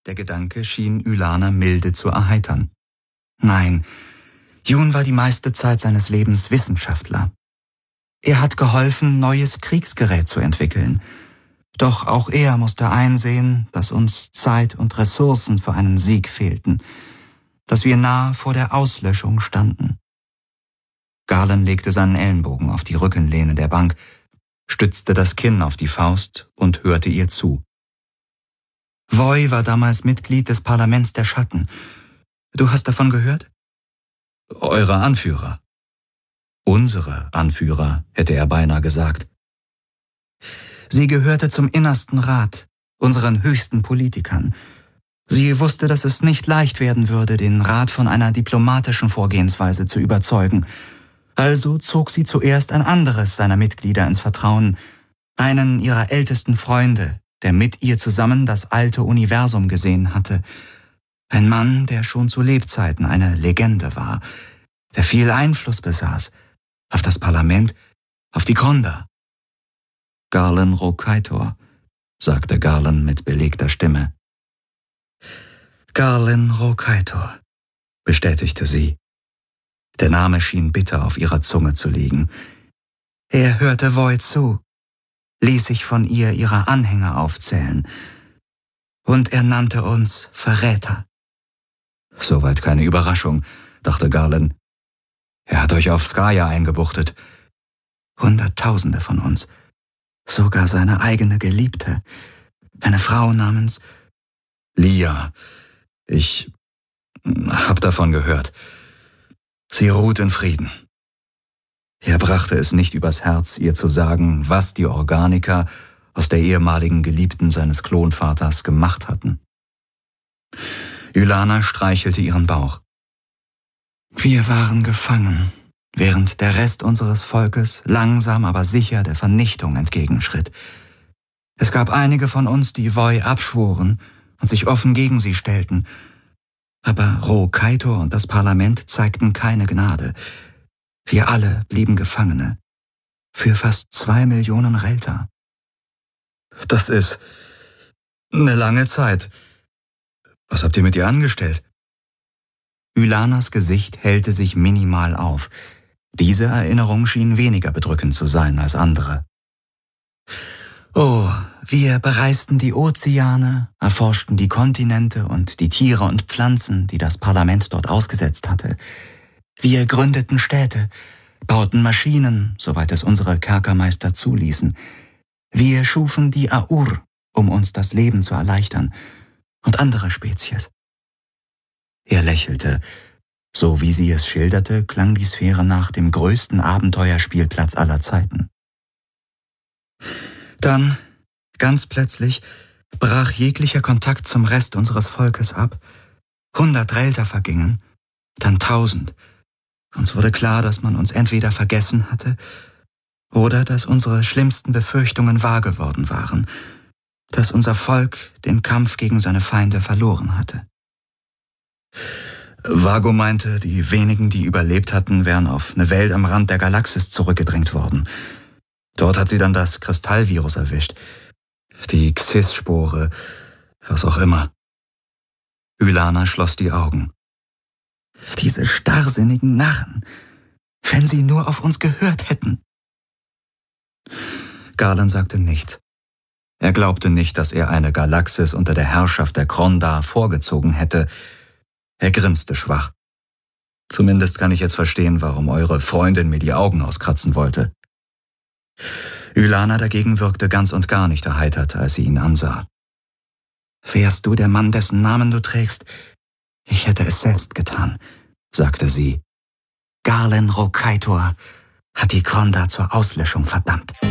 Der Gedanke schien Ylana milde zu erheitern. Nein, Jun war die meiste Zeit seines Lebens Wissenschaftler. Er hat geholfen, neues Kriegsgerät zu entwickeln. Doch auch er musste einsehen, dass uns Zeit und Ressourcen für einen Sieg fehlten, dass wir nahe vor der Auslöschung standen. Garland legte seinen Ellenbogen auf die Rückenlehne der Bank, stützte das Kinn auf die Faust und hörte ihr zu. Voy war damals Mitglied des Parlaments der Schatten. Du hast davon gehört? Eure Anführer. Unsere Anführer, hätte er beinahe gesagt. Sie gehörte zum innersten Rat, unseren höchsten Politikern. Sie wusste, dass es nicht leicht werden würde, den Rat von einer diplomatischen Vorgehensweise zu überzeugen. Also zog sie zuerst ein anderes seiner Mitglieder ins Vertrauen, einen ihrer ältesten Freunde, der mit ihr zusammen das alte Universum gesehen hatte. Ein Mann, der schon zu Lebzeiten eine Legende war, der viel Einfluss besaß auf das Parlament, auf die Kronda. Garland Rokaitor, sagte Garland mit belegter Stimme. Garland Rokaitor, bestätigte sie. Der Name schien bitter auf ihrer Zunge zu liegen. Er hörte Voy zu, ließ sich von ihr ihre Anhänger aufzählen. Und er nannte uns Verräter. Soweit keine Überraschung, dachte Garland. Er hat euch auf Skaya eingebuchtet. Hunderttausende von uns. Sogar seine eigene Geliebte. Eine Frau namens Lia. Ich hab davon gehört. Sie ruht in Frieden. Er brachte es nicht übers Herz, ihr zu sagen, was die Organiker aus der ehemaligen Geliebten seines Klonvaters gemacht hatten. Ylana streichelte ihren Bauch. Wir waren gefangen, während der Rest unseres Volkes langsam aber sicher der Vernichtung entgegenschritt. Es gab einige von uns, die Voy abschworen und sich offen gegen sie stellten. Aber Rokaitor und das Parlament zeigten keine Gnade. Wir alle blieben Gefangene. Für fast 2 Millionen Relta. Das ist eine lange Zeit. Was habt ihr mit ihr angestellt? Ylanas Gesicht hellte sich minimal auf. Diese Erinnerung schien weniger bedrückend zu sein als andere. Oh, wir bereisten die Ozeane, erforschten die Kontinente und die Tiere und Pflanzen, die das Parlament dort ausgesetzt hatte. Wir gründeten Städte, bauten Maschinen, soweit es unsere Kerkermeister zuließen. Wir schufen die Aur, um uns das Leben zu erleichtern, und andere Spezies. Er lächelte. So wie sie es schilderte, klang die Sphäre nach dem größten Abenteuerspielplatz aller Zeiten. Dann, ganz plötzlich, brach jeglicher Kontakt zum Rest unseres Volkes ab. 100 Relta vergingen, dann 1000. Uns wurde klar, dass man uns entweder vergessen hatte oder dass unsere schlimmsten Befürchtungen wahr geworden waren, dass unser Volk den Kampf gegen seine Feinde verloren hatte. Vago meinte, die wenigen, die überlebt hatten, wären auf eine Welt am Rand der Galaxis zurückgedrängt worden. Dort hat sie dann das Kristallvirus erwischt. Die Xys-Spore, was auch immer. Ylana schloss die Augen. Diese starrsinnigen Narren, wenn sie nur auf uns gehört hätten. Garland sagte nichts. Er glaubte nicht, dass er eine Galaxis unter der Herrschaft der Kronda vorgezogen hätte. Er grinste schwach. Zumindest kann ich jetzt verstehen, warum eure Freundin mir die Augen auskratzen wollte. Ylana dagegen wirkte ganz und gar nicht erheitert, als sie ihn ansah. Wärst du der Mann, dessen Namen du trägst? Ich hätte es selbst getan, sagte sie. Garland Rokaitor hat die Kronda zur Auslöschung verdammt.